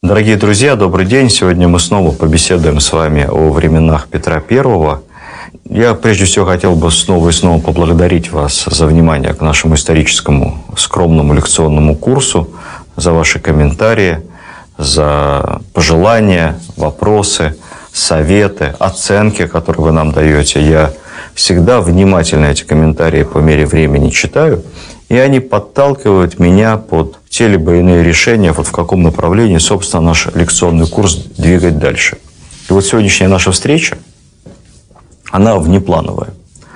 Дорогие друзья, добрый день. Сегодня мы снова побеседуем с вами о временах Петра I. Я прежде всего хотел бы снова и снова поблагодарить вас за внимание к нашему историческому скромному лекционному курсу, за ваши комментарии, за пожелания, вопросы, советы, оценки, которые вы нам даете. Я всегда внимательно эти комментарии по мере времени читаю, и они подталкивают меня под те либо иные решения, вот в каком направлении, собственно, наш лекционный курс двигать дальше. И вот сегодняшняя наша встреча, она внеплановая.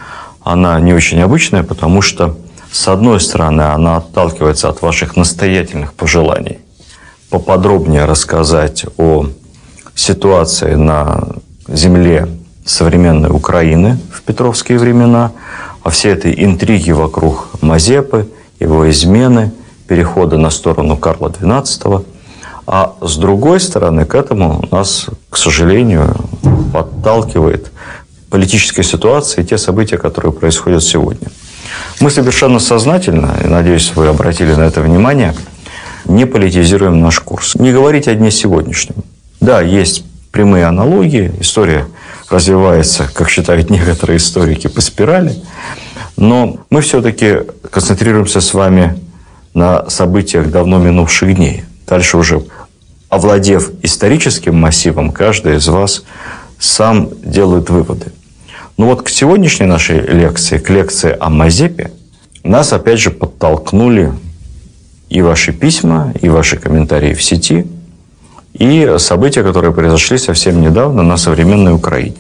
Она не очень обычная, потому что, с одной стороны, она отталкивается от ваших настоятельных пожеланий поподробнее рассказать о ситуации на земле современной Украины в петровские времена, о всей этой интриге вокруг Мазепы, его измены, перехода на сторону Карла XII. А с другой стороны, к этому нас, к сожалению, подталкивает политическая ситуация и те события, которые происходят сегодня. Мы совершенно сознательно, и, надеюсь, вы обратили на это внимание, не политизируем наш курс. Не говорить о дне сегодняшнем. Да, есть прямые аналогии, история развивается, как считают некоторые историки, по спирали, но мы все-таки концентрируемся с вами на событиях давно минувших дней. Дальше уже, овладев историческим массивом, каждый из вас сам делает выводы. Но вот к сегодняшней нашей лекции, к лекции о Мазепе, нас опять же подтолкнули и ваши письма, и ваши комментарии в сети, и события, которые произошли совсем недавно на современной Украине.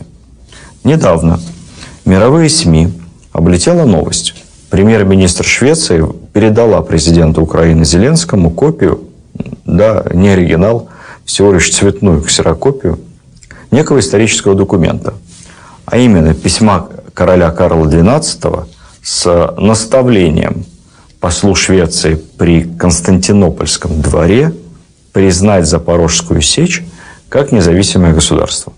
Недавно мировые СМИ облетела новость. Премьер-министр Швеции передала президенту Украины Зеленскому копию, да, не оригинал, всего лишь цветную ксерокопию некого исторического документа, а именно письма короля Карла XII с наставлением послу Швеции при Константинопольском дворе признать Запорожскую сечь как независимое государство.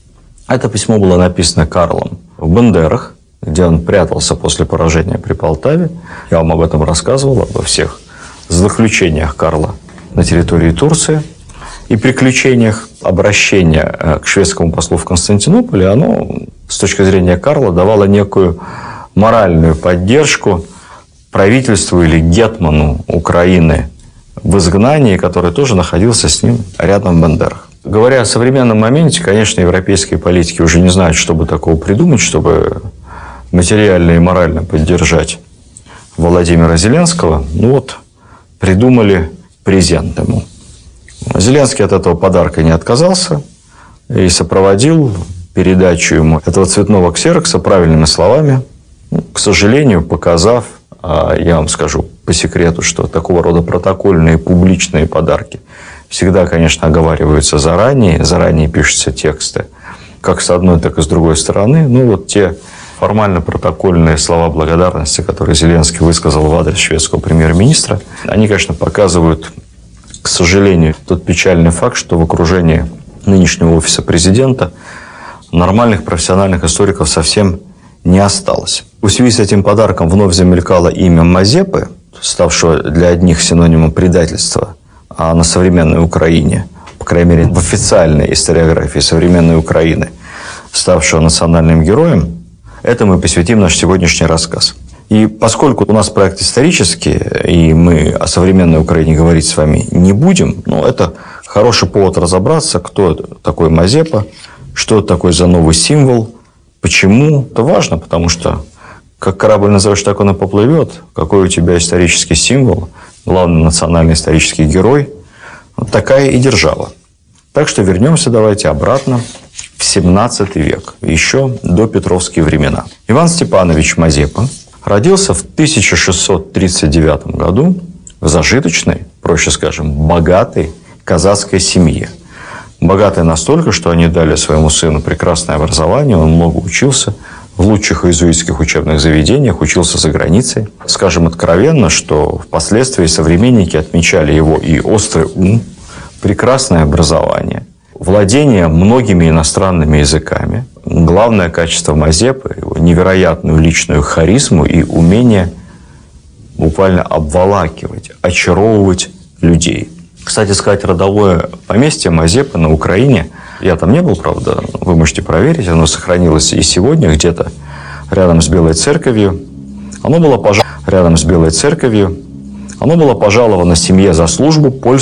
Это письмо было написано Карлом в Бендерах, где он прятался после поражения при Полтаве. Я вам об этом рассказывал, обо всех злоключениях Карла на территории Турции и приключениях обращения к шведскому послу в Константинополе. Оно, с точки зрения Карла, давало некую моральную поддержку правительству или гетману Украины в изгнании, который тоже находился с ним рядом в Бендерах. Говоря о современном моменте, конечно, европейские политики уже не знают, что бы такого придумать, чтобы материально и морально поддержать Владимира Зеленского. Ну вот, придумали презент ему. Зеленский от этого подарка не отказался и сопроводил передачу ему этого цветного ксерокса правильными словами, к сожалению, показав, я вам скажу по секрету, что такого рода протокольные публичные подарки всегда, конечно, оговариваются заранее пишутся тексты, как с одной, так и с другой стороны. Ну, вот те формально-протокольные слова благодарности, которые Зеленский высказал в адрес шведского премьер-министра, они, конечно, показывают, к сожалению, тот печальный факт, что в окружении нынешнего офиса президента нормальных профессиональных историков совсем не осталось. В связи с этим подарком вновь замелькало имя Мазепы, ставшего для одних синонимом предательства, а на современной Украине, по крайней мере, в официальной историографии современной Украины, ставшего национальным героем, это мы посвятим наш сегодняшний рассказ. И поскольку у нас проект исторический, и мы о современной Украине говорить с вами не будем, но это хороший повод разобраться, кто такой Мазепа, что это такое за новый символ, почему. Это важно, потому что как корабль назовешь, так он и поплывет. Какой у тебя исторический символ, главный национальный исторический герой, вот такая и держава. Так что вернемся давайте обратно в 17 век, еще до петровские времена. Иван Степанович Мазепа родился в 1639 году в зажиточной, проще скажем, богатой казацкой семье. Богатой настолько, что они дали своему сыну прекрасное образование, он много учился в лучших иезуитских учебных заведениях, учился за границей. Скажем откровенно, что впоследствии современники отмечали его и острый ум, прекрасное образование, владение многими иностранными языками. Главное качество Мазепы – его невероятную личную харизму и умение буквально обволакивать, очаровывать людей. К Кстати сказать, родовое поместье Мазепы на Украине, я там не был, правда, вы можете проверить, оно сохранилось и сегодня где-то рядом с Белой церковью. Оно было пожаловано семье за службу,